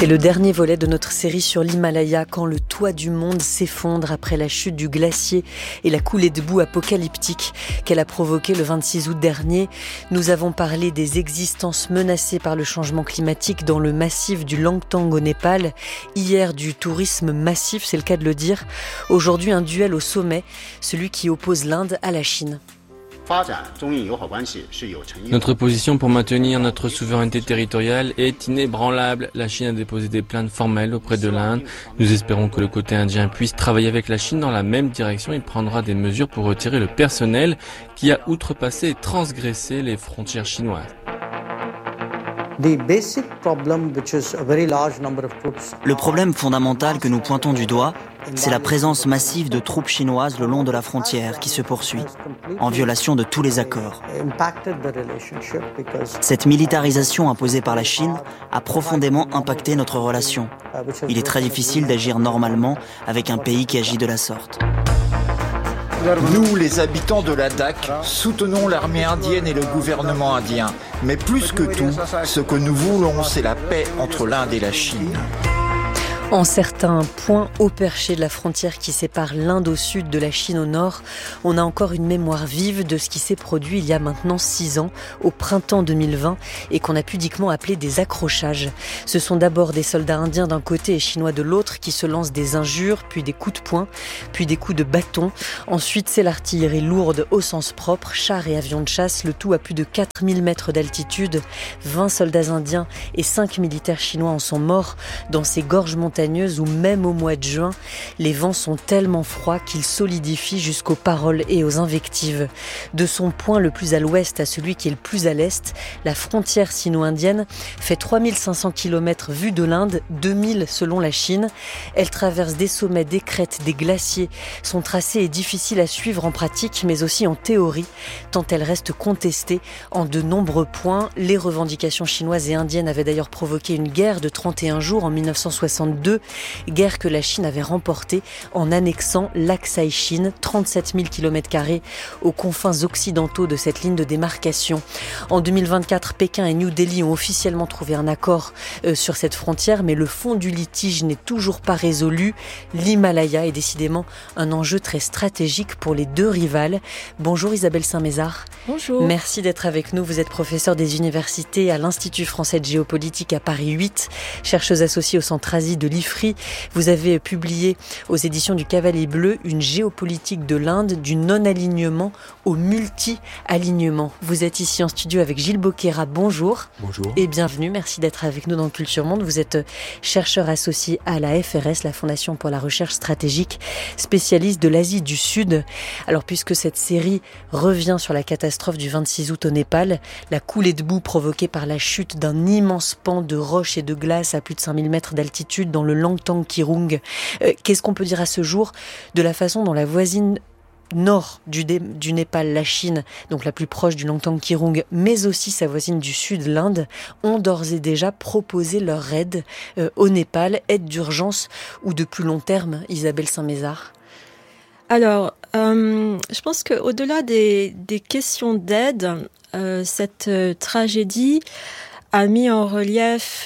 C'est le dernier volet de notre série sur l'Himalaya, quand le toit du monde s'effondre après la chute du glacier et la coulée de boue apocalyptique qu'elle a provoquée le 26 août dernier. Nous avons parlé des existences menacées par le changement climatique dans le massif du Langtang au Népal. Hier, du tourisme massif, c'est le cas de le dire. Aujourd'hui, un duel au sommet, celui qui oppose l'Inde à la Chine. Notre position pour maintenir notre souveraineté territoriale est inébranlable. La Chine a déposé des plaintes formelles auprès de l'Inde. Nous espérons que le côté indien puisse travailler avec la Chine dans la même direction. Il prendra des mesures pour retirer le personnel qui a outrepassé et transgressé les frontières chinoises. Le problème fondamental que nous pointons du doigt, c'est la présence massive de troupes chinoises le long de la frontière qui se poursuit, en violation de tous les accords. Cette militarisation imposée par la Chine a profondément impacté notre relation. Il est très difficile d'agir normalement avec un pays qui agit de la sorte. Nous, les habitants de Ladakh, soutenons l'armée indienne et le gouvernement indien. Mais plus que tout, ce que nous voulons, c'est la paix entre l'Inde et la Chine. En certains points haut perchés de la frontière qui sépare l'Inde au sud de la Chine au nord, on a encore une mémoire vive de ce qui s'est produit il y a maintenant 6 ans, au printemps 2020, et qu'on a pudiquement appelé des accrochages. Ce sont d'abord des soldats indiens d'un côté et chinois de l'autre qui se lancent des injures, puis des coups de poing, puis des coups de bâton. Ensuite, c'est l'artillerie lourde au sens propre, chars et avions de chasse, le tout à plus de 4000 mètres d'altitude. 20 soldats indiens et 5 militaires chinois en sont morts dans ces gorges montagneuses où même au mois de juin, les vents sont tellement froids qu'ils solidifient jusqu'aux paroles et aux invectives. De son point le plus à l'ouest à celui qui est le plus à l'est, la frontière sino-indienne fait 3500 km vue de l'Inde, 2000 selon la Chine. Elle traverse des sommets, des crêtes, des glaciers. Son tracé est difficile à suivre en pratique, mais aussi en théorie, tant elle reste contestée en de nombreux points. Les revendications chinoises et indiennes avaient d'ailleurs provoqué une guerre de 31 jours en 1962, guerre que la Chine avait remportée en annexant l'Aksai-Chine, 37 000 km² aux confins occidentaux de cette ligne de démarcation. En 2024, Pékin et New Delhi ont officiellement trouvé un accord sur cette frontière, mais le fond du litige n'est toujours pas résolu. L'Himalaya est décidément un enjeu très stratégique pour les deux rivales. Bonjour Isabelle Saint-Mézard. Bonjour. Merci d'être avec nous. Vous êtes professeure des universités à l'Institut français de géopolitique à Paris 8, chercheuse associée au Centre Asie de l'IFRI. Vous avez publié aux éditions du Cavalier Bleu une géopolitique de l'Inde, du non-alignement au multi-alignement. Vous êtes ici en studio avec Gilles Boquera. Bonjour. Bonjour. Et bienvenue. Merci d'être avec nous dans Culture Monde. Vous êtes chercheur associé à la FRS, la Fondation pour la Recherche Stratégique, spécialiste de l'Asie du Sud. Alors, puisque cette série revient sur la catastrophe du 26 août au Népal, la coulée de boue provoquée par la chute d'un immense pan de roches et de glace à plus de 5000 mètres d'altitude dans le Langtang Kirung. Qu'est-ce qu'on peut dire à ce jour de la façon dont la voisine nord du Népal, la Chine, donc la plus proche du Langtang Kirung, mais aussi sa voisine du sud, l'Inde, ont d'ores et déjà proposé leur aide au Népal, aide d'urgence ou de plus long terme, Isabelle Saint-Mézard? Alors, je pense qu'au-delà des questions d'aide, cette tragédie a mis en relief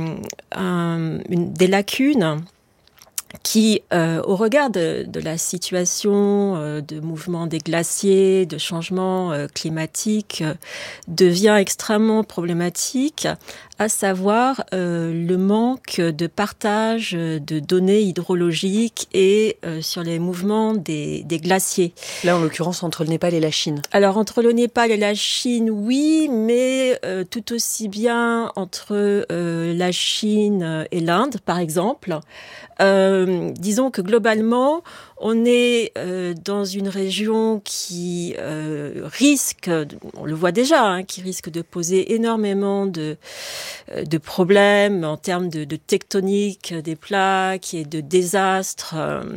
des lacunes qui, au regard de la situation de mouvement des glaciers, de changement climatique, devient extrêmement problématique, à savoir le manque de partage de données hydrologiques et sur les mouvements des glaciers. Là, en l'occurrence, entre le Népal et la Chine. Alors, entre le Népal et la Chine, oui, mais tout aussi bien entre la Chine et l'Inde, par exemple. Disons que globalement, on est dans une région qui risque, on le voit déjà, qui risque de poser énormément de problèmes en termes de tectonique des plaques et de désastres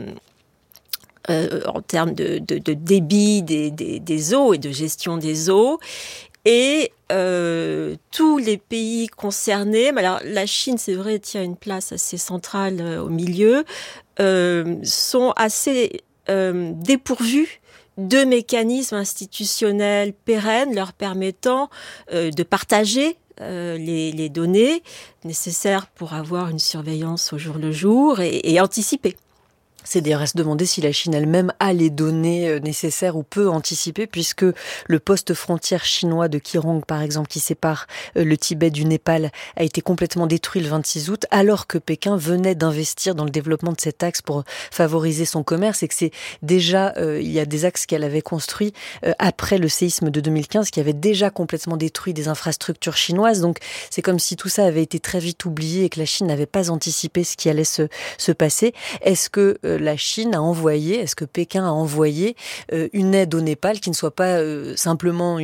en termes de débit des eaux et de gestion des eaux. Et tous les pays concernés, alors la Chine, c'est vrai, tient une place assez centrale au milieu, sont assez dépourvus de mécanismes institutionnels pérennes leur permettant de partager les données nécessaires pour avoir une surveillance au jour le jour et anticiper. C'est d'ailleurs à se demander si la Chine elle-même a les données nécessaires ou peut anticiper, puisque le poste frontière chinois de Kirong, par exemple, qui sépare le Tibet du Népal, a été complètement détruit le 26 août, alors que Pékin venait d'investir dans le développement de cet axe pour favoriser son commerce, et que c'est déjà, il y a des axes qu'elle avait construits après le séisme de 2015, qui avait déjà complètement détruit des infrastructures chinoises. Donc c'est comme si tout ça avait été très vite oublié et que la Chine n'avait pas anticipé ce qui allait se passer. Est-ce que la Chine a envoyé, est-ce que Pékin a envoyé une aide au Népal qui ne soit pas simplement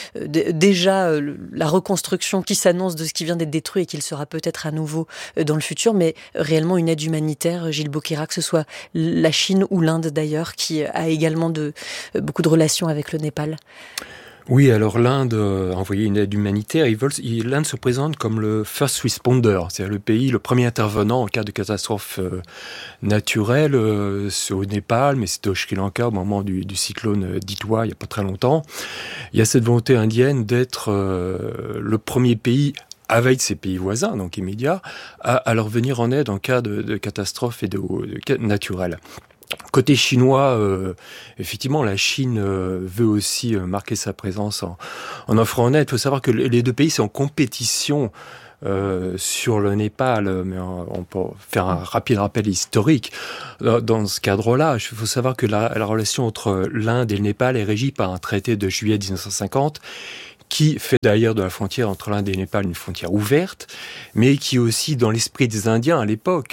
la reconstruction qui s'annonce de ce qui vient d'être détruit et qu'il sera peut-être à nouveau dans le futur, mais réellement une aide humanitaire, Gilles Bokera, que ce soit la Chine ou l'Inde d'ailleurs, qui a également beaucoup de relations avec le Népal? Oui, alors l'Inde a envoyé une aide humanitaire. L'Inde se présente comme le first responder, c'est-à-dire le pays, le premier intervenant en cas de catastrophe naturelle. C'est au Népal, mais c'était au Sri Lanka au moment du cyclone Ditwa, il n'y a pas très longtemps. Il y a cette volonté indienne d'être le premier pays avec ses pays voisins, donc immédiats, à leur venir en aide en cas de catastrophe et de naturelle. Côté chinois, effectivement, la Chine veut aussi marquer sa présence en offrant en aide. Il faut savoir que les deux pays sont en compétition sur le Népal, mais on peut faire un rapide rappel historique. Dans ce cadre-là, il faut savoir que la relation entre l'Inde et le Népal est régie par un traité de juillet 1950, qui fait d'ailleurs de la frontière entre l'Inde et le Népal une frontière ouverte, mais qui aussi, dans l'esprit des Indiens à l'époque,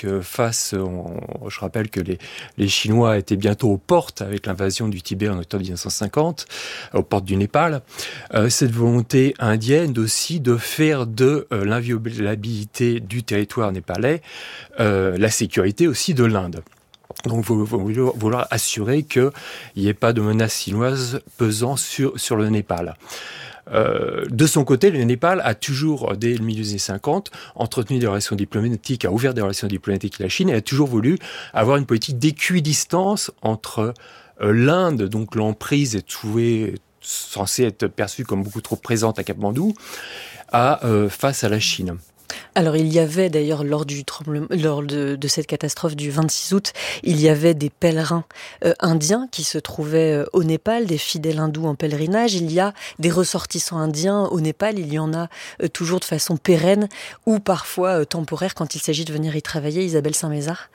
je rappelle que les Chinois étaient bientôt aux portes avec l'invasion du Tibet en octobre 1950, aux portes du Népal, cette volonté indienne aussi de faire de l'inviolabilité du territoire népalais la sécurité aussi de l'Inde. Donc, vouloir assurer qu'il n'y ait pas de menace chinoise pesant sur le Népal. De son côté, le Népal a toujours, dès le milieu des années 50, entretenu des relations diplomatiques, a ouvert des relations diplomatiques avec la Chine et a toujours voulu avoir une politique d'équidistance entre l'Inde, donc l'emprise est censée être perçue comme beaucoup trop présente à Katmandou, face à la Chine. Alors il y avait d'ailleurs lors de cette catastrophe du 26 août, il y avait des pèlerins indiens qui se trouvaient au Népal, des fidèles hindous en pèlerinage. Il y a des ressortissants indiens au Népal, il y en a toujours de façon pérenne ou parfois temporaire quand il s'agit de venir y travailler. Isabelle Saint-Mézard.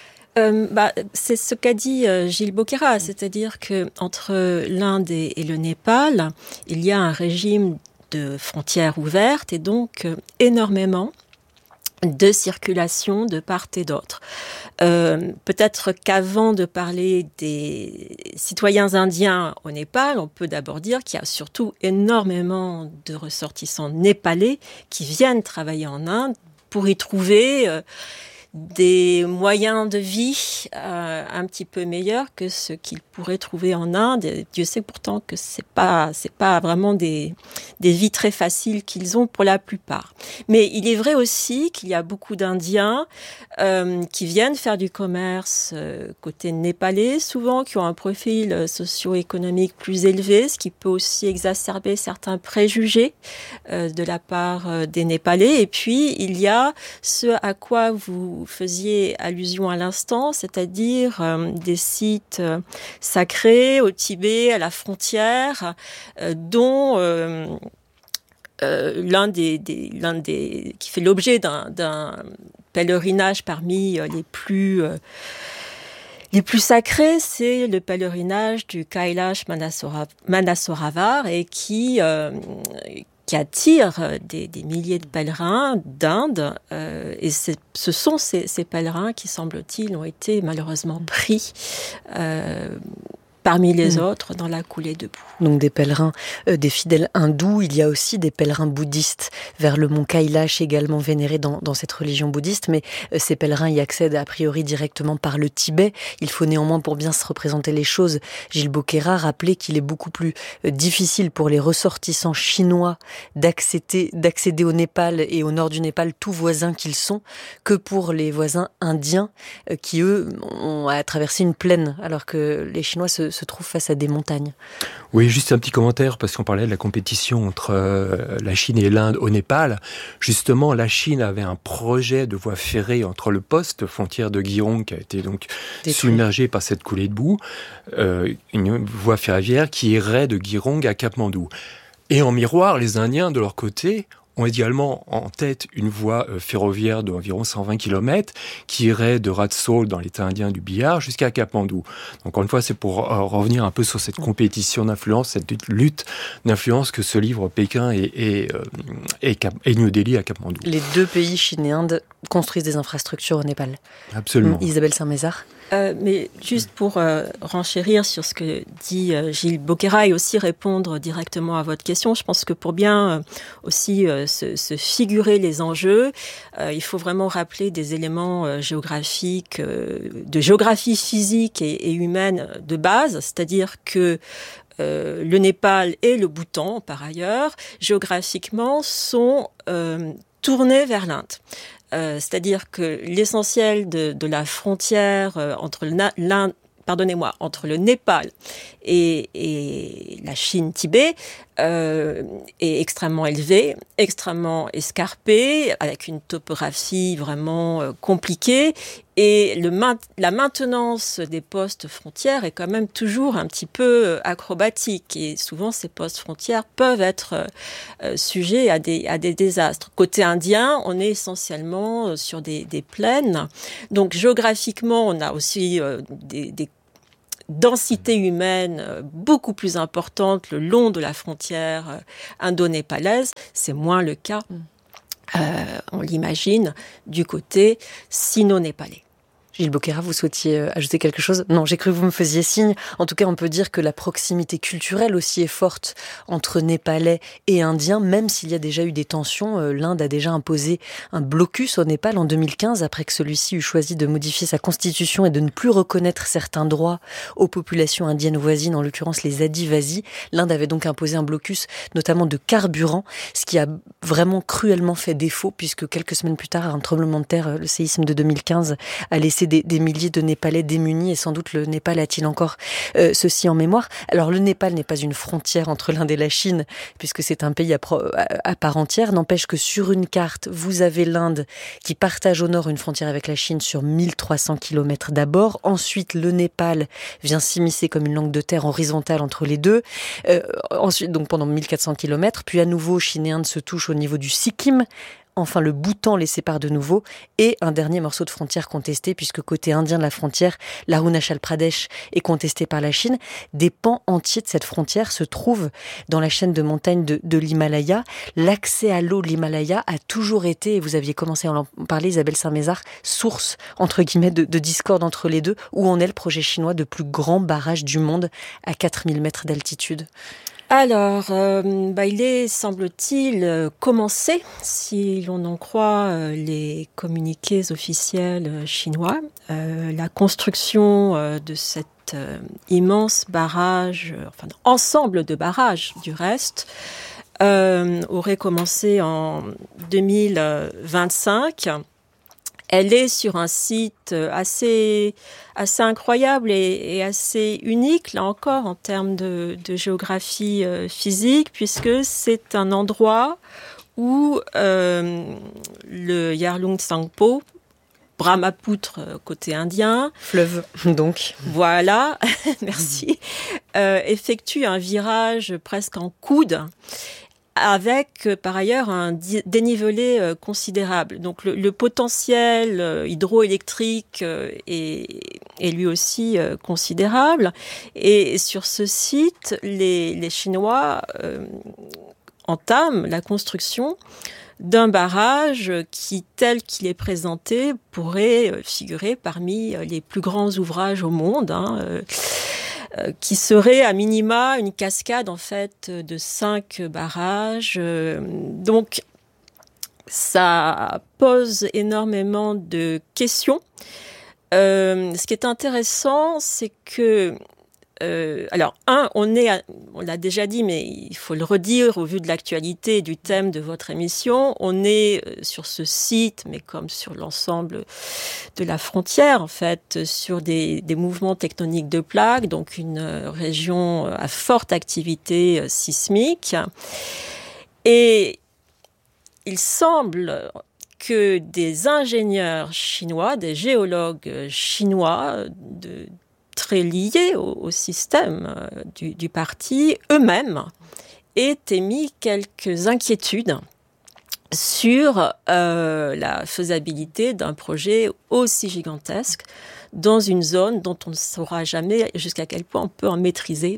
C'est ce qu'a dit Gilles Bokera, c'est-à-dire que entre l'Inde et le Népal, il y a un régime de frontières ouvertes et donc énormément de circulation de part et d'autre. Peut-être qu'avant de parler des citoyens indiens au Népal, on peut d'abord dire qu'il y a surtout énormément de ressortissants népalais qui viennent travailler en Inde pour y trouver des moyens de vie un petit peu meilleurs que ce qu'ils pourraient trouver en Inde. Et Dieu sait pourtant que c'est pas vraiment des vies très faciles qu'ils ont pour la plupart. Mais il est vrai aussi qu'il y a beaucoup d'Indiens qui viennent faire du commerce côté népalais, souvent qui ont un profil socio-économique plus élevé, ce qui peut aussi exacerber certains préjugés de la part des Népalais. Et puis, il y a ce à quoi vous faisiez allusion à l'instant, c'est-à-dire des sites sacrés au Tibet, à la frontière, dont l'un des qui fait l'objet d'un pèlerinage parmi les plus sacrés, c'est le pèlerinage du Kailash Manasoravar et qui attire des milliers de pèlerins d'Inde. Et ce sont ces pèlerins qui, semble-t-il, ont été malheureusement pris parmi les autres dans la coulée de boue. Donc des pèlerins, des fidèles hindous, il y a aussi des pèlerins bouddhistes vers le mont Kailash, également vénérés dans cette religion bouddhiste, mais ces pèlerins y accèdent a priori directement par le Tibet. Il faut néanmoins, pour bien se représenter les choses, Gilles Bokera, rappeler qu'il est beaucoup plus difficile pour les ressortissants chinois d'accéder au Népal et au nord du Népal, tout voisins qu'ils sont, que pour les voisins indiens qui, eux, ont à traverser une plaine, alors que les Chinois se se trouve face à des montagnes. Oui, juste un petit commentaire, parce qu'on parlait de la compétition entre la Chine et l'Inde au Népal. Justement, la Chine avait un projet de voie ferrée entre le poste frontière de Girong, qui a été donc submergé par cette coulée de boue, une voie ferroviaire qui irait de Girong à Katmandou. Et en miroir, les Indiens, de leur côté, ont également en tête une voie ferroviaire d'environ 120 km qui irait de Ratsol dans l'état indien du Bihar jusqu'à Katmandou. Donc encore une fois, c'est pour revenir un peu sur cette compétition d'influence, cette lutte d'influence que se livrent Pékin et New Delhi à Katmandou. Les deux pays, Chine et Inde, construisent des infrastructures au Népal. Absolument. Isabelle Saint-Mézard. Mais juste pour renchérir sur ce que dit Gilles Beauqueyras et aussi répondre directement à votre question, je pense que pour bien aussi se figurer les enjeux, il faut vraiment rappeler des éléments géographiques, de géographie physique et humaine de base, c'est-à-dire que le Népal et le Bhoutan, par ailleurs, géographiquement, sont tournés vers l'Inde. C'est-à-dire que l'essentiel de la frontière entre entre le Népal et la Chine-Tibet est extrêmement élevé, extrêmement escarpé, avec une topographie vraiment compliquée. Et la maintenance des postes frontières est quand même toujours un petit peu acrobatique. Et souvent, ces postes frontières peuvent être sujets à des désastres. Côté indien, on est essentiellement sur des plaines. Donc, géographiquement, on a aussi des densité humaine beaucoup plus importante le long de la frontière indo-népalaise. C'est moins le cas, on l'imagine, du côté sino-népalais. Gilles Beauqueyras, vous souhaitiez ajouter quelque chose ? Non, j'ai cru que vous me faisiez signe. En tout cas, on peut dire que la proximité culturelle aussi est forte entre Népalais et Indiens, même s'il y a déjà eu des tensions. L'Inde a déjà imposé un blocus au Népal en 2015, après que celui-ci eut choisi de modifier sa constitution et de ne plus reconnaître certains droits aux populations indiennes voisines, en l'occurrence les Adivasis. L'Inde avait donc imposé un blocus, notamment de carburant, ce qui a vraiment cruellement fait défaut, puisque quelques semaines plus tard, un tremblement de terre, le séisme de 2015, a laissé des milliers de Népalais démunis, et sans doute le Népal a-t-il encore ceci en mémoire. Alors le Népal n'est pas une frontière entre l'Inde et la Chine, puisque c'est un pays à part entière. N'empêche que sur une carte, vous avez l'Inde qui partage au nord une frontière avec la Chine sur 1300 km d'abord. Ensuite, le Népal vient s'immiscer comme une langue de terre horizontale entre les deux. Ensuite, donc pendant 1400 km, puis à nouveau, Chine et Inde se touchent au niveau du Sikkim. Enfin, le Bhoutan les sépare de nouveau, et un dernier morceau de frontière contesté, puisque côté indien de la frontière, l'Arunachal Pradesh est contesté par la Chine. Des pans entiers de cette frontière se trouvent dans la chaîne de montagnes de l'Himalaya. L'accès à l'eau de l'Himalaya a toujours été, et vous aviez commencé à en parler, Isabelle Saint-Mézard, source, entre guillemets, de discorde entre les deux. Où en est le projet chinois de plus grand barrage du monde à 4000 mètres d'altitude ? Alors, il est, semble-t-il, commencé, si l'on en croit les communiqués officiels chinois. La construction de cet immense barrage, ensemble de barrages du reste, aurait commencé en 2025. Elle est sur un site assez incroyable et assez unique, là encore, en termes de géographie physique, puisque c'est un endroit où le Yarlung Tsangpo, Brahmapoutre côté indien, fleuve donc, voilà, merci, effectue un virage presque en coude, avec par ailleurs un dénivelé considérable. Donc le potentiel hydroélectrique est lui aussi considérable. Et sur ce site, les Chinois entament la construction d'un barrage qui, tel qu'il est présenté, pourrait figurer parmi les plus grands ouvrages au monde, qui serait à minima une cascade en fait de 5 barrages. Donc ça pose énormément de questions. Ce qui est intéressant, c'est que alors, on l'a déjà dit, mais il faut le redire au vu de l'actualité et du thème de votre émission. On est sur ce site, mais comme sur l'ensemble de la frontière, en fait, sur des mouvements tectoniques de plaques, donc une région à forte activité sismique. Et il semble que des ingénieurs chinois, des géologues chinois, très liés au système du parti, eux-mêmes aient émis quelques inquiétudes sur la faisabilité d'un projet aussi gigantesque dans une zone dont on ne saura jamais jusqu'à quel point on peut en maîtriser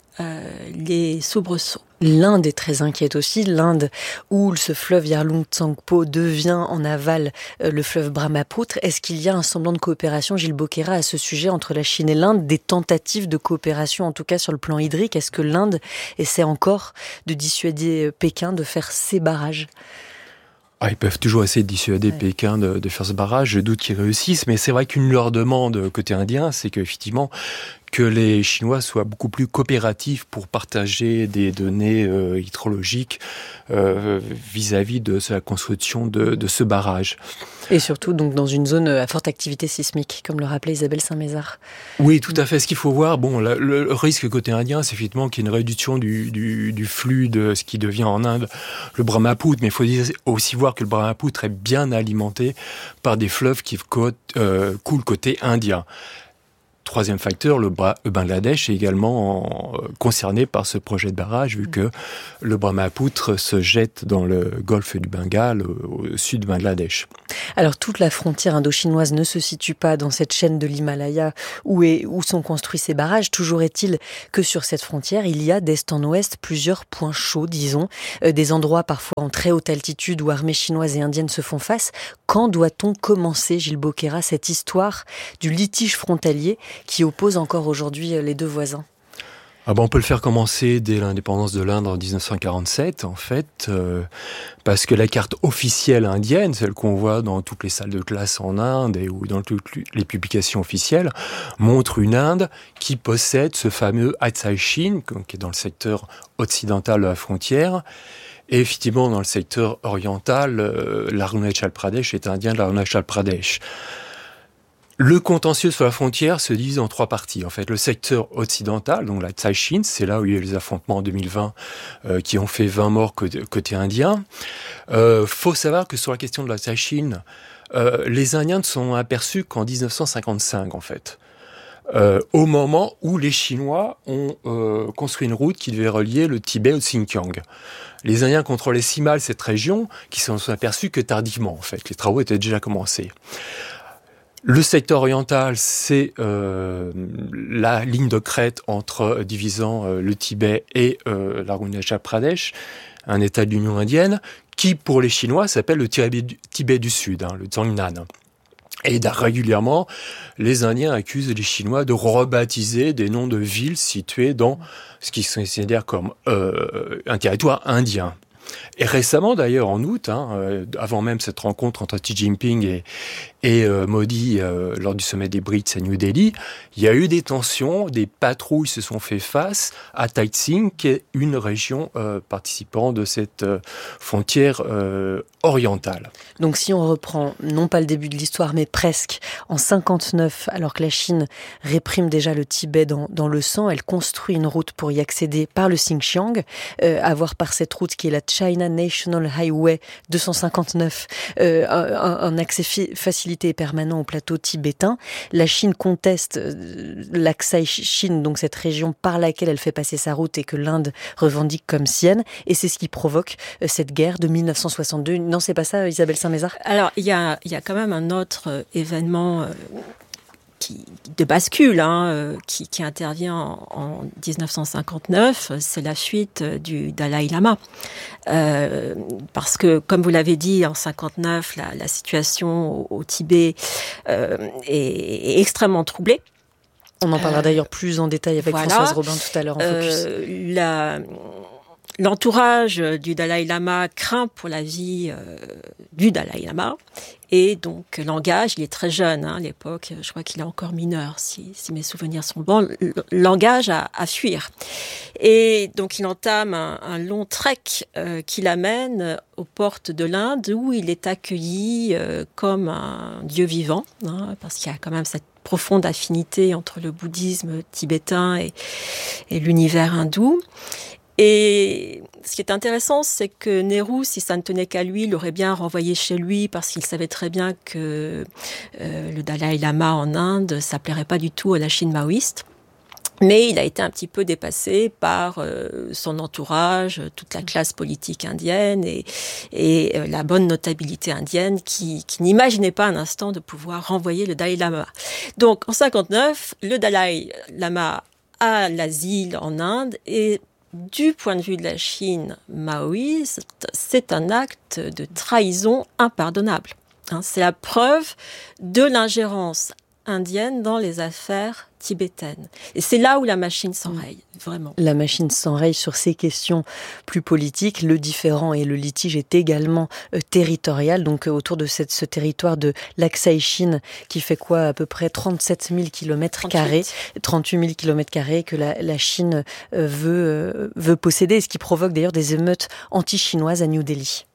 les soubresauts. L'Inde est très inquiète aussi. L'Inde, où ce fleuve Yarlung Tsangpo devient en aval le fleuve Brahmapoutre. Est-ce qu'il y a un semblant de coopération, Gilles Bocquera, à ce sujet entre la Chine et l'Inde, des tentatives de coopération, en tout cas sur le plan hydrique? Est-ce que l'Inde essaie encore de dissuader Pékin de faire ses barrages? Ils peuvent toujours essayer de dissuader Pékin de faire ce barrage. Je doute qu'ils réussissent, mais c'est vrai qu'une de leurs demandes côté indien, c'est qu'effectivement, que les Chinois soient beaucoup plus coopératifs pour partager des données hydrologiques vis-à-vis de la construction de ce barrage. Et surtout donc dans une zone à forte activité sismique, comme le rappelait Isabelle Saint-Mézard. Oui, tout à fait. Ce qu'il faut voir, le risque côté indien, c'est effectivement qu'il y ait une réduction du flux de ce qui devient en Inde le Brahmapoutre, mais il faut aussi voir que le Brahmapoutre est bien alimenté par des fleuves qui coulent côté indien. Troisième facteur, le Bangladesh est également concerné par ce projet de barrage, vu que le Brahmapoutre se jette dans le golfe du Bengale, au sud du Bangladesh. Alors, toute la frontière indo-chinoise ne se situe pas dans cette chaîne de l'Himalaya où sont construits ces barrages. Toujours est-il que sur cette frontière, il y a d'est en ouest plusieurs points chauds, disons, des endroits parfois en très haute altitude où armées chinoises et indiennes se font face. Quand doit-on commencer, Gilles Bocquera, cette histoire du litige frontalier qui oppose encore aujourd'hui les deux voisins? On peut le faire commencer dès l'indépendance de l'Inde en 1947, en fait, parce que la carte officielle indienne, celle qu'on voit dans toutes les salles de classe en Inde ou dans toutes les publications officielles, montre une Inde qui possède ce fameux Atsai Chin, qui est dans le secteur occidental de la frontière. Et effectivement, dans le secteur oriental, l'Arunachal Pradesh est indien de l'Arunachal Pradesh. Le contentieux sur la frontière se divise en trois parties. En fait, le secteur occidental, donc la Tsai Chin, c'est là où il y a eu les affrontements en 2020 qui ont fait 20 morts côté indien. Faut savoir que sur la question de la Tsai Chin, les Indiens ne sont aperçus qu'en 1955, en fait. Au moment où les Chinois ont construit une route qui devait relier le Tibet au Xinjiang. Les Indiens contrôlaient si mal cette région qu'ils s'en sont aperçus que tardivement, en fait. Les travaux étaient déjà commencés. Le secteur oriental, c'est la ligne de crête divisant le Tibet et l'Arunachal Pradesh, un état de l'Union indienne, qui pour les Chinois s'appelle le Tibet du Sud, le Zhangnan. Et régulièrement, les Indiens accusent les Chinois de rebaptiser des noms de villes situées dans ce qui se considère comme un territoire indien. Et récemment, d'ailleurs, en août, avant même cette rencontre entre Xi Jinping et Modi lors du sommet des BRICS à New Delhi, il y a eu des tensions, des patrouilles se sont fait face à Tai Tsing, qui est une région participant de cette frontière orientale. Donc si on reprend, non pas le début de l'histoire, mais presque, en 59, alors que la Chine réprime déjà le Tibet dans le sang, elle construit une route pour y accéder par le Xinjiang, à voir par cette route qui est la China National Highway 259, un accès facilité et permanent au plateau tibétain. La Chine conteste l'Aksai Chin, donc cette région par laquelle elle fait passer sa route et que l'Inde revendique comme sienne, et c'est ce qui provoque cette guerre de 1962. Non, c'est pas ça, Isabelle Saint-Mézard? Alors, il y a quand même un autre événement de bascule qui intervient en 1959, c'est la fuite du Dalai Lama. Parce que, comme vous l'avez dit, en 59, la situation au Tibet est extrêmement troublée. On en parlera d'ailleurs plus en détail avec Françoise Robin tout à l'heure en Focus. l'entourage du Dalai Lama craint pour la vie du Dalai Lama. Et donc, l'engage, il est très jeune, à l'époque, je crois qu'il est encore mineur, si mes souvenirs sont bons, l'engage à fuir. Et donc, il entame un long trek qui l'amène aux portes de l'Inde, où il est accueilli comme un dieu vivant, parce qu'il y a quand même cette profonde affinité entre le bouddhisme tibétain et l'univers hindou. Et ce qui est intéressant, c'est que Nehru, si ça ne tenait qu'à lui, l'aurait bien renvoyé chez lui parce qu'il savait très bien que le Dalai Lama en Inde, ça plairait pas du tout à la Chine maoïste. Mais il a été un petit peu dépassé par son entourage, toute la classe politique indienne et la bonne notabilité indienne qui n'imaginait pas un instant de pouvoir renvoyer le Dalai Lama. Donc en 59, le Dalai Lama a l'asile en Inde et du point de vue de la Chine maoïste, c'est un acte de trahison impardonnable. C'est la preuve de l'ingérence indienne dans les affaires tibétaines. Et c'est là où la machine s'enraye, vraiment. La machine s'enraye sur ces questions plus politiques. Le différend et le litige est également territorial. Donc autour de ce territoire de l'Aksai-Chin qui fait quoi, à peu près 37 000 km², 38 000 km² que la Chine veut posséder, ce qui provoque d'ailleurs des émeutes anti-chinoises à New Delhi.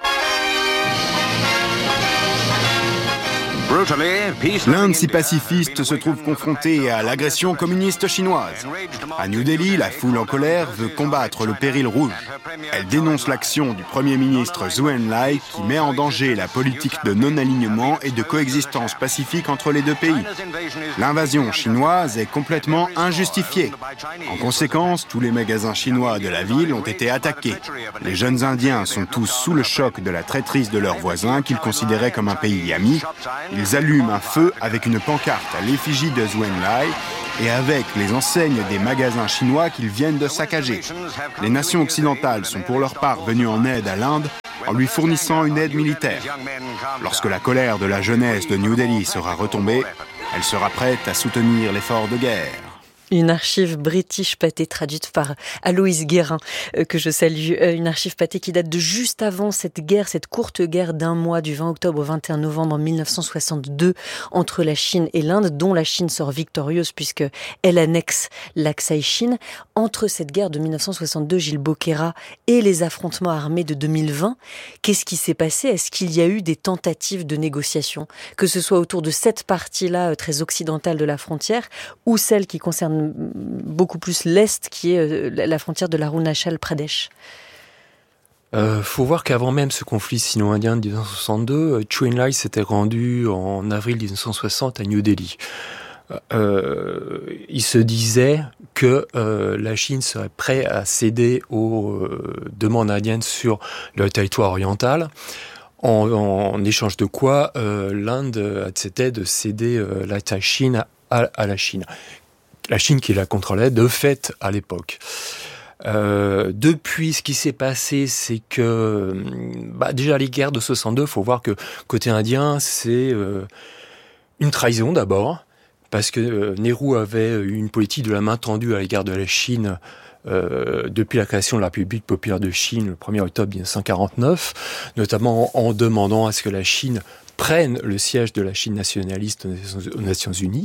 L'Inde si pacifiste se trouve confrontée à l'agression communiste chinoise. À New Delhi, la foule en colère veut combattre le péril rouge. Elle dénonce l'action du Premier ministre Zhou Enlai qui met en danger la politique de non-alignement et de coexistence pacifique entre les deux pays. L'invasion chinoise est complètement injustifiée. En conséquence, tous les magasins chinois de la ville ont été attaqués. Les jeunes Indiens sont tous sous le choc de la traîtrise de leurs voisins qu'ils considéraient comme un pays ami. Ils allument un feu avec une pancarte à l'effigie de Zhou Enlai et avec les enseignes des magasins chinois qu'ils viennent de saccager. Les nations occidentales sont pour leur part venues en aide à l'Inde en lui fournissant une aide militaire. Lorsque la colère de la jeunesse de New Delhi sera retombée, elle sera prête à soutenir l'effort de guerre. Une archive British Pâté traduite par Aloïse Guérin, que je salue. Une archive Pâté qui date de juste avant cette guerre, cette courte guerre d'un mois, du 20 octobre au 21 novembre 1962, entre la Chine et l'Inde, dont la Chine sort victorieuse puisque elle annexe l'Aksai-Chin. Entre cette guerre de 1962, Gilles Bocquera, et les affrontements armés de 2020, qu'est-ce qui s'est passé ? Est-ce qu'il y a eu des tentatives de négociation, que ce soit autour de cette partie-là très occidentale de la frontière, ou celle qui concerne beaucoup plus l'Est, qui est la frontière de l'Arunachal Pradesh? Faut voir qu'avant même ce conflit sino-indien de 1962, Zhou Enlai s'était rendu en avril 1960 à New Delhi. Il se disait que la Chine serait prête à céder aux demandes indiennes sur le territoire oriental, en échange de quoi l'Inde acceptait de céder l'Aksai-Chin à la Chine. La Chine qui la contrôlait de fait à l'époque. Depuis, ce qui s'est passé, c'est que déjà les guerres de 62, faut voir que côté indien, c'est une trahison d'abord, parce que Nehru avait une politique de la main tendue à l'égard de la Chine depuis la création de la République populaire de Chine le 1er octobre 1949, notamment en demandant à ce que la Chine prenne le siège de la Chine nationaliste aux Nations Unies.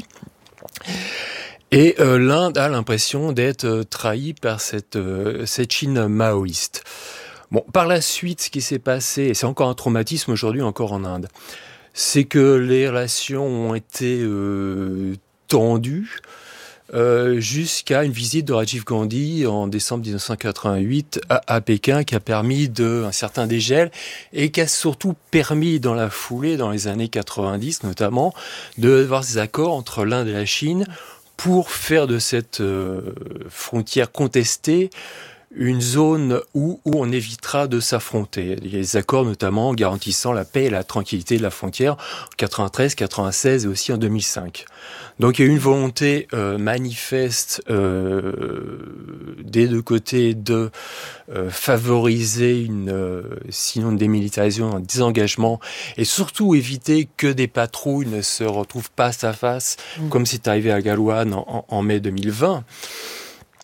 Et l'Inde a l'impression d'être trahie par cette Chine maoïste. Bon, par la suite, ce qui s'est passé, et c'est encore un traumatisme aujourd'hui encore en Inde, c'est que les relations ont été tendues jusqu'à une visite de Rajiv Gandhi en décembre 1988 à Pékin, qui a permis un certain dégel et qui a surtout permis dans la foulée, dans les années 90 notamment, de voir des accords entre l'Inde et la Chine pour faire de cette frontière contestée une zone où on évitera de s'affronter. Il y a des accords notamment garantissant la paix et la tranquillité de la frontière en 93, 96 et aussi en 2005. Donc il y a eu une volonté manifeste des deux côtés de favoriser sinon une démilitarisation, un désengagement, et surtout éviter que des patrouilles ne se retrouvent face à face, comme c'est arrivé à Galwan en mai 2020.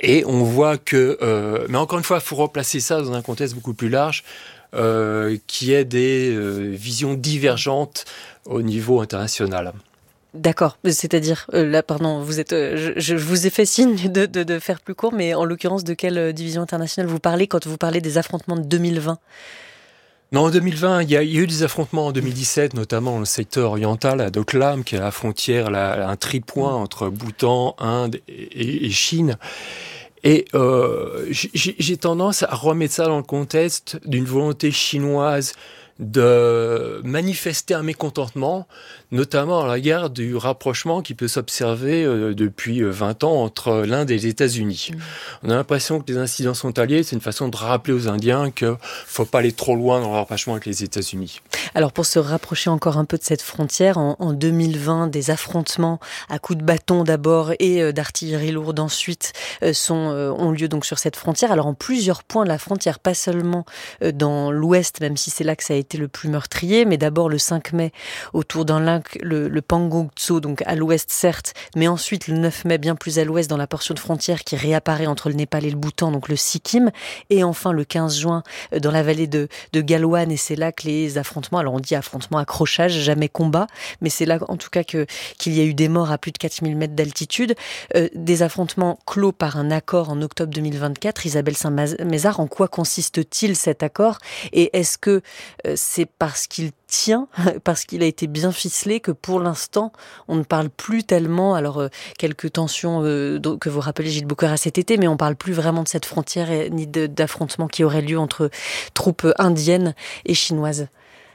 Et on voit que, mais encore une fois, il faut replacer ça dans un contexte beaucoup plus large, qui est des visions divergentes au niveau international. D'accord, c'est-à-dire, là, pardon, vous êtes, je vous ai fait signe de faire plus court, mais en l'occurrence, de quelle division internationale vous parlez quand vous parlez des affrontements de 2020 ? Non, en 2020, il y a eu des affrontements en 2017, notamment dans le secteur oriental, à Doklam, qui est à la frontière, un tripoint entre Bhoutan, Inde et Chine. Et j'ai tendance à remettre ça dans le contexte d'une volonté chinoise de manifester un mécontentement, notamment à l'égard du rapprochement qui peut s'observer depuis 20 ans entre l'Inde et les États-Unis. On a l'impression que les incidents frontaliers, c'est une façon de rappeler aux Indiens qu'il ne faut pas aller trop loin dans le rapprochement avec les États-Unis. Alors pour se rapprocher encore un peu de cette frontière, en 2020, des affrontements à coups de bâton d'abord et d'artillerie lourde ensuite ont lieu donc sur cette frontière. Alors en plusieurs points de la frontière, pas seulement dans l'ouest, même si c'est là que ça a été le plus meurtrier, mais d'abord le 5 mai autour d'un lac, le Pangong-Tso, donc à l'ouest certes, mais ensuite le 9 mai bien plus à l'ouest dans la portion de frontière qui réapparaît entre le Népal et le Bhoutan, donc le Sikkim, et enfin le 15 juin dans la vallée de Galwan, et c'est là que les affrontements, alors on dit affrontements, accrochage, jamais combat, mais c'est là en tout cas qu'il y a eu des morts à plus de 4000 mètres d'altitude, des affrontements clos par un accord en octobre 2024. Isabelle Saint-Mézard, en quoi consiste-t-il cet accord, et est-ce que c'est parce qu'il tient, parce qu'il a été bien ficelé, que pour l'instant, on ne parle plus tellement, alors quelques tensions que vous rappelez Gilles Boukhara cet été, mais on ne parle plus vraiment de cette frontière ni d'affrontements qui auraient lieu entre troupes indiennes et chinoises.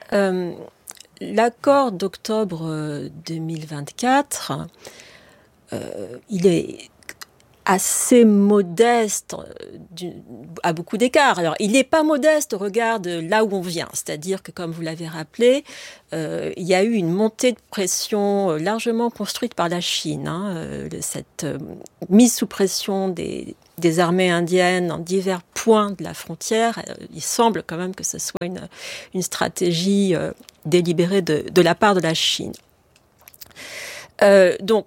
L'accord d'octobre 2024, il est assez modeste à beaucoup d'égards. Alors, il n'est pas modeste au regard de là où on vient. C'est-à-dire que, comme vous l'avez rappelé, il y a eu une montée de pression largement construite par la Chine. Cette mise sous pression des armées indiennes en divers points de la frontière, il semble quand même que ce soit une stratégie délibérée de la part de la Chine. Donc,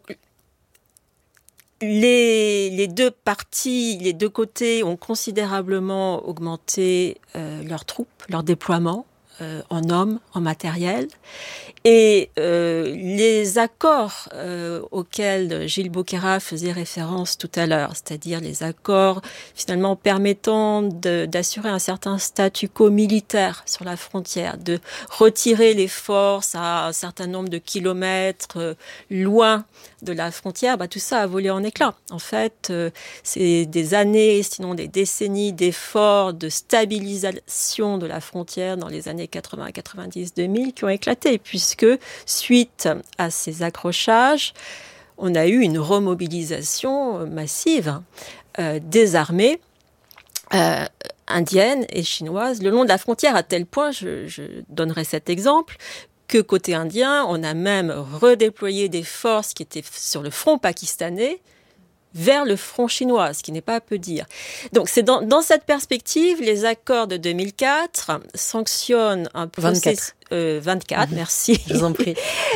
les deux parties, les deux côtés ont considérablement augmenté leurs troupes, leur déploiement en hommes, en matériel. Et les accords auxquels Gilles Boukhara faisait référence tout à l'heure, c'est-à-dire les accords finalement permettant d'assurer un certain statu quo militaire sur la frontière, de retirer les forces à un certain nombre de kilomètres loin de la frontière, tout ça a volé en éclats. En fait, c'est des années, sinon des décennies d'efforts de stabilisation de la frontière dans les années 80, 90, 2000 qui ont éclaté, puisque suite à ces accrochages, on a eu une remobilisation massive des armées indiennes et chinoises le long de la frontière, à tel point, je donnerai cet exemple, que côté indien, on a même redéployé des forces qui étaient sur le front pakistanais vers le front chinois, ce qui n'est pas à peu dire. Donc c'est dans cette perspective, les accords de 2004 sanctionnent un processus... 24, merci. Je vous en prie.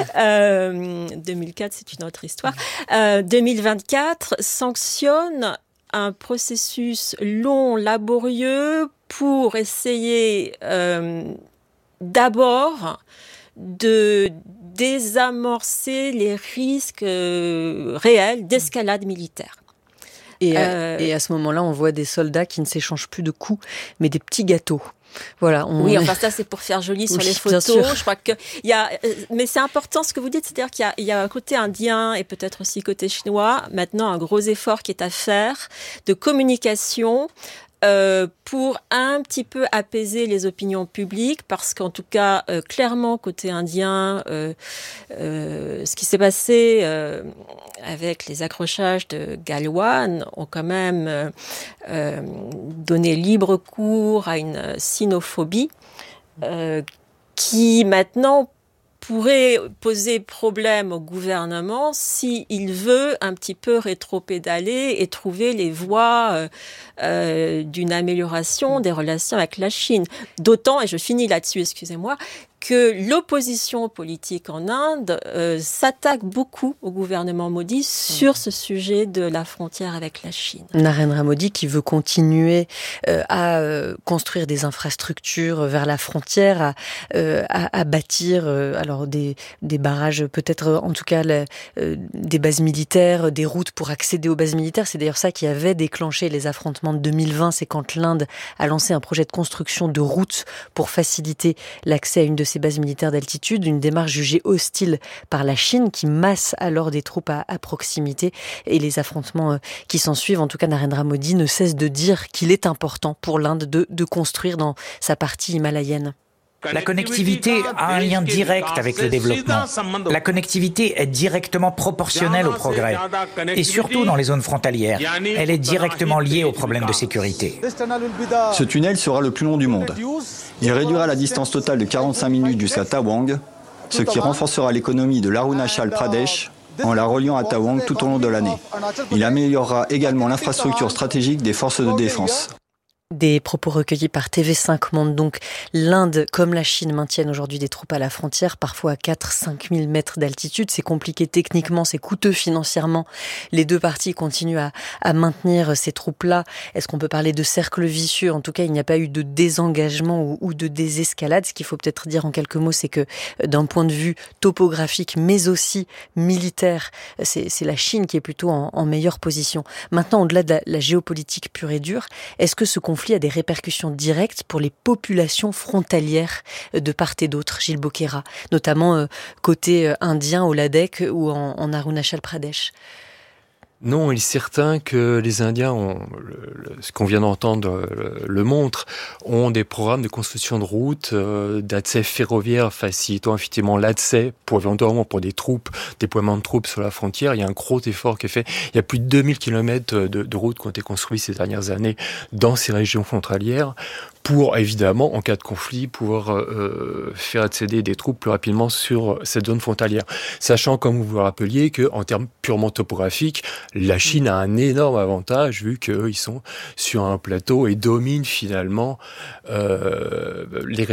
2004, c'est une autre histoire. 2024 sanctionne un processus long, laborieux, pour essayer d'abord de désamorcer les risques réels d'escalade militaire. Et à ce moment-là, on voit des soldats qui ne s'échangent plus de coups, mais des petits gâteaux. Voilà. Oui, enfin ça c'est pour faire joli sur les photos. Je crois que mais c'est important ce que vous dites, c'est-à-dire qu'il y a un côté indien et peut-être aussi côté chinois. Maintenant, un gros effort qui est à faire de communication. Pour un petit peu apaiser les opinions publiques, parce qu'en tout cas, clairement, côté indien, ce qui s'est passé avec les accrochages de Galwan ont quand même donné libre cours à une sinophobie qui maintenant pourrait poser problème au gouvernement s'il veut un petit peu rétropédaler et trouver les voies d'une amélioration des relations avec la Chine. D'autant, et je finis là-dessus, excusez-moi, que l'opposition politique en Inde s'attaque beaucoup au gouvernement Modi sur ce sujet de la frontière avec la Chine. Narendra Modi qui veut continuer à construire des infrastructures vers la frontière, à bâtir alors des barrages, peut-être en tout cas des bases militaires, des routes pour accéder aux bases militaires. C'est d'ailleurs ça qui avait déclenché les affrontements de 2020, c'est quand l'Inde a lancé un projet de construction de routes pour faciliter l'accès à une de ces bases militaires d'altitude, une démarche jugée hostile par la Chine qui masse alors des troupes à proximité, et les affrontements qui s'en suivent. En tout cas, Narendra Modi ne cesse de dire qu'il est important pour l'Inde de construire dans sa partie himalayenne. La connectivité a un lien direct avec le développement. La connectivité est directement proportionnelle au progrès. Et surtout dans les zones frontalières, elle est directement liée aux problèmes de sécurité. Ce tunnel sera le plus long du monde. Il réduira la distance totale de 45 minutes jusqu'à Tawang, ce qui renforcera l'économie de l'Arunachal Pradesh en la reliant à Tawang tout au long de l'année. Il améliorera également l'infrastructure stratégique des forces de défense. Des propos recueillis par TV5 Monde. Donc, l'Inde, comme la Chine, maintiennent aujourd'hui des troupes à la frontière, parfois à 4-5 000 mètres d'altitude. C'est compliqué techniquement, c'est coûteux financièrement. Les deux parties continuent à maintenir ces troupes-là. Est-ce qu'on peut parler de cercle vicieux ? En tout cas, il n'y a pas eu de désengagement ou de désescalade. Ce qu'il faut peut-être dire en quelques mots, c'est que d'un point de vue topographique, mais aussi militaire, c'est la Chine qui est plutôt en meilleure position. Maintenant, au-delà de la géopolitique pure et dure, est-ce que ce conflit a des répercussions directes pour les populations frontalières de part et d'autre, Gilles Boquera, notamment côté indien au Ladakh ou en Arunachal Pradesh? Non, il est certain que les Indiens, ce qu'on vient d'entendre le montre, ont des programmes de construction de routes, d'accès ferroviaire facilitant effectivement l'accès, éventuellement pour des troupes, déploiement de troupes sur la frontière. Il y a un gros effort qui est fait. Il y a plus de 2000 km de routes qui ont été construites ces dernières années dans ces régions frontalières pour, évidemment, en cas de conflit, pouvoir faire accéder des troupes plus rapidement sur cette zone frontalière. Sachant, comme vous le rappeliez, qu'en termes purement topographiques, la Chine a un énorme avantage vu qu'ils sont sur un plateau et dominent finalement les